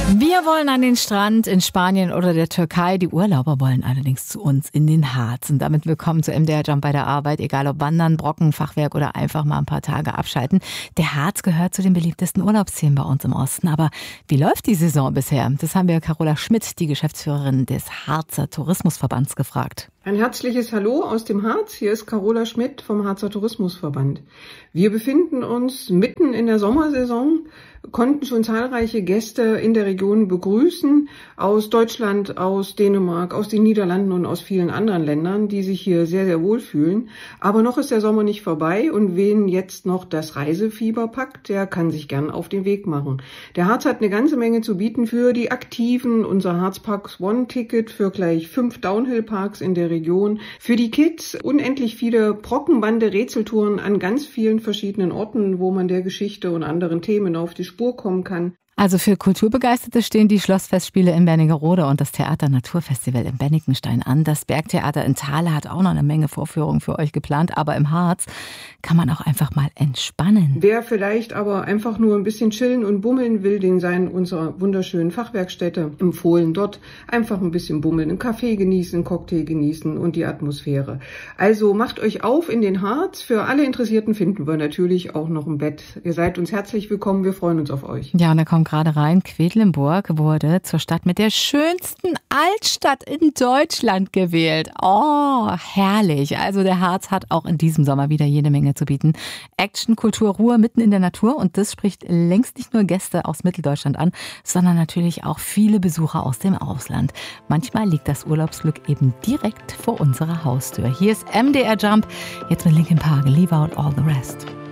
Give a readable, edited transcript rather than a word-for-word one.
Wir wollen an den Strand in Spanien oder der Türkei. Die Urlauber wollen allerdings zu uns in den Harz. Und damit willkommen zu MDR Jump bei der Arbeit. Egal ob Wandern, Brocken, Fachwerk oder einfach mal ein paar Tage abschalten. Der Harz gehört zu den beliebtesten Urlaubszielen bei uns im Osten. Aber wie läuft die Saison bisher? Das haben wir Carola Schmidt, die Geschäftsführerin des Harzer Tourismusverbands, gefragt. Ein herzliches Hallo aus dem Harz. Hier ist Carola Schmidt vom Harzer Tourismusverband. Wir befinden uns mitten in der Sommersaison, konnten schon zahlreiche Gäste in der Region begrüßen, aus Deutschland, aus Dänemark, aus den Niederlanden und aus vielen anderen Ländern, die sich hier sehr, sehr wohl fühlen. Aber noch ist der Sommer nicht vorbei und wen jetzt noch das Reisefieber packt, der kann sich gern auf den Weg machen. Der Harz hat eine ganze Menge zu bieten für die Aktiven. Unser Harzparks One-Ticket für gleich 5 Downhill-Parks in der Region. Für die Kids unendlich viele Brockenbande-Rätseltouren an ganz vielen verschiedenen Orten, wo man der Geschichte und anderen Themen auf die Spur kommen kann. Also für Kulturbegeisterte stehen die Schlossfestspiele in Wernigerode und das Theater Naturfestival in Bennigenstein an. Das Bergtheater in Thale hat auch noch eine Menge Vorführungen für euch geplant, aber im Harz kann man auch einfach mal entspannen. Wer vielleicht aber einfach nur ein bisschen chillen und bummeln will, den seien unserer wunderschönen Fachwerkstätte empfohlen. Dort einfach ein bisschen bummeln, einen Kaffee genießen, einen Cocktail genießen und die Atmosphäre. Also macht euch auf in den Harz. Für alle Interessierten finden wir natürlich auch noch ein Bett. Ihr seid uns herzlich willkommen, wir freuen uns auf euch. Ja, und da kommt gerade rein, Quedlinburg wurde zur Stadt mit der schönsten Altstadt in Deutschland gewählt. Oh, herrlich. Also der Harz hat auch in diesem Sommer wieder jede Menge zu bieten. Action, Kultur, Ruhe mitten in der Natur und das spricht längst nicht nur Gäste aus Mitteldeutschland an, sondern natürlich auch viele Besucher aus dem Ausland. Manchmal liegt das Urlaubsglück eben direkt vor unserer Haustür. Hier ist MDR Jump, jetzt mit Linkin Park, Leave Out All the Rest.